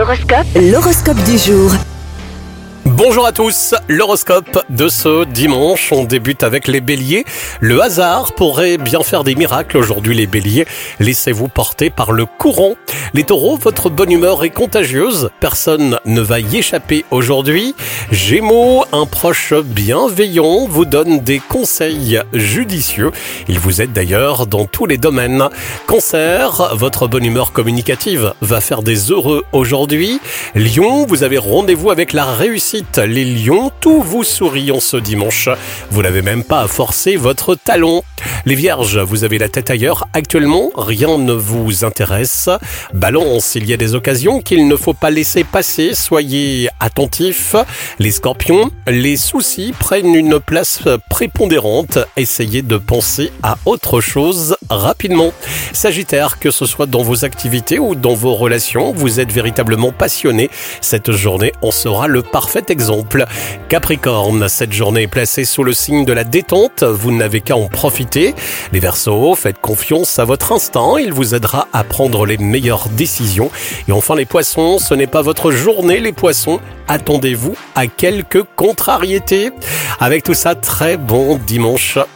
L'horoscope du jour. Bonjour à tous, l'horoscope de ce dimanche, on débute avec les béliers. Le hasard pourrait bien faire des miracles aujourd'hui les béliers, laissez-vous porter par le courant. Les taureaux, votre bonne humeur est contagieuse, personne ne va y échapper aujourd'hui. Gémeaux, un proche bienveillant vous donne des conseils judicieux, il vous aide d'ailleurs dans tous les domaines. Cancer, votre bonne humeur communicative va faire des heureux aujourd'hui. Lion, vous avez rendez-vous avec la réussite. Les lions, tout vous sourit en ce dimanche. Vous n'avez même pas à forcer votre talon. Les vierges, vous avez la tête ailleurs. Actuellement, rien ne vous intéresse. Balance, il y a des occasions qu'il ne faut pas laisser passer. Soyez attentifs. Les scorpions, les soucis prennent une place prépondérante. Essayez de penser à autre chose rapidement. Sagittaire, que ce soit dans vos activités ou dans vos relations, vous êtes véritablement passionné. Cette journée en sera le parfait exemple. Capricorne, cette journée est placée sous le signe de la détente, vous n'avez qu'à en profiter. Les Verseaux, faites confiance à votre instinct, il vous aidera à prendre les meilleures décisions. Et enfin les Poissons, ce n'est pas votre journée les Poissons, attendez-vous à quelques contrariétés. Avec tout ça, très bon dimanche.